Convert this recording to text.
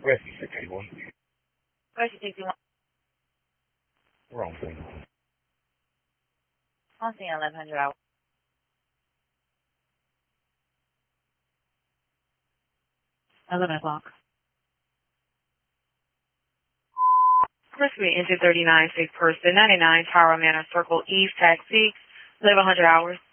Rescue 61. Rescue 61. Wrong thing. On scene 1100 hours. 11 o'clock. Rescue engine 39, 6 person, 99 Tower Manor Circle East, taxi, 1100 hours.